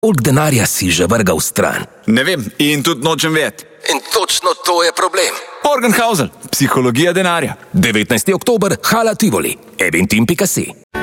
Koliko denarja si že vrgal stran? Ne vem in tudi nočem vedeti. In točno to je problem. Morgenhausen, psihologija denarja. 19. oktober, Hala Tivoli, eventim.si.